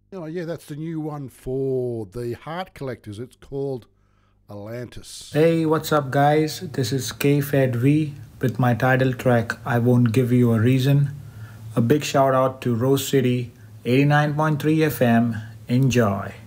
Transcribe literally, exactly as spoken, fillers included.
Oh, yeah, that's the new one for the Heart Collectors. It's called Atlantis. Hey, what's up, guys? This is K Fed V with my title track I Won't Give You a Reason. A big shout out to Rose City eighty-nine point three F M. Enjoy.